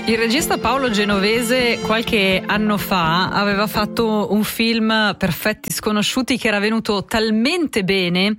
Il regista Paolo Genovese qualche anno fa aveva fatto un film, Perfetti Sconosciuti, che era venuto talmente bene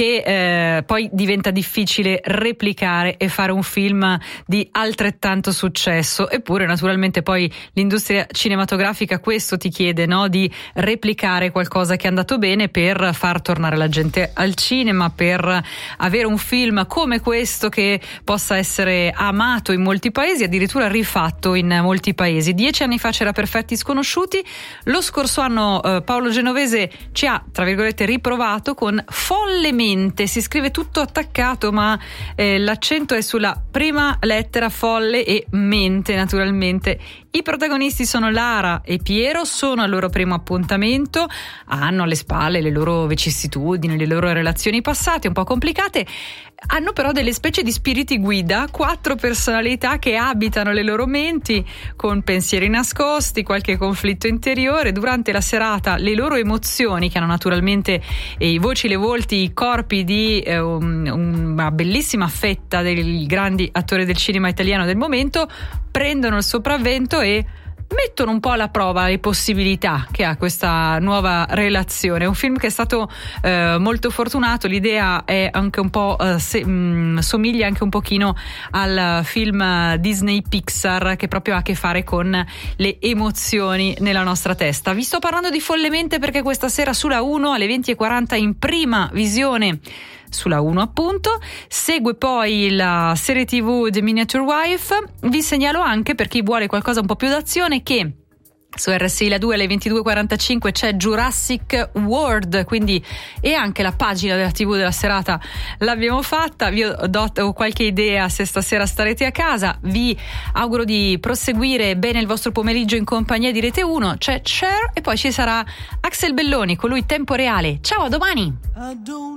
che poi diventa difficile replicare e fare un film di altrettanto successo. Eppure naturalmente poi l'industria cinematografica questo ti chiede, no? Di replicare qualcosa che è andato bene per far tornare la gente al cinema, per avere un film come questo che possa essere amato in molti paesi, addirittura rifatto in molti paesi. 10 anni fa c'era Perfetti Sconosciuti, lo scorso anno Paolo Genovese ci ha, tra virgolette, riprovato con Follemente. Si scrive tutto attaccato, ma l'accento è sulla prima lettera, folle, e mente naturalmente. I protagonisti sono Lara e Piero, sono al loro primo appuntamento, hanno alle spalle le loro vicissitudini, le loro relazioni passate un po' complicate, hanno però delle specie di spiriti guida, 4 personalità che abitano le loro menti con pensieri nascosti, qualche conflitto interiore. Durante la serata le loro emozioni, che hanno naturalmente i voci, le volti, i corpi di una bellissima fetta dei grandi attori del cinema italiano del momento, prendono il sopravvento e mettono un po' alla prova le possibilità che ha questa nuova relazione. Un film che è stato molto fortunato. L'idea è anche un po' somiglia anche un pochino al film Disney Pixar, che proprio ha a che fare con le emozioni nella nostra testa. Vi sto parlando di Follemente perché questa sera sulla 1 alle 20:40 in prima visione sulla 1 appunto, segue poi la serie TV The Miniature Wife. Vi segnalo anche, per chi vuole qualcosa un po' più d'azione, che su RSI la 2 alle 22:45 c'è Jurassic World, quindi, e anche la pagina della TV della serata l'abbiamo fatta. Vi ho qualche idea se stasera starete a casa. Vi auguro di proseguire bene il vostro pomeriggio in compagnia di Rete 1. C'è Cher e poi ci sarà Axel Belloni con lui Tempo Reale. Ciao, a domani.